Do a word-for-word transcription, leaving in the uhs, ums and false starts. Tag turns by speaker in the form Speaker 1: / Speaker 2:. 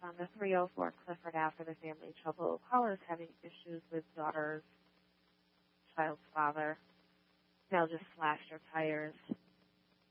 Speaker 1: on the three oh four Clifford after the family trouble. Caller's having issues with daughter's child's father. Male just slashed her tires.